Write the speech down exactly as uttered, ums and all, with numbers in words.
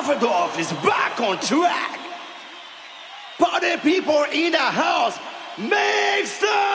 Pfaffendorf is back on track. Party people in the house, make some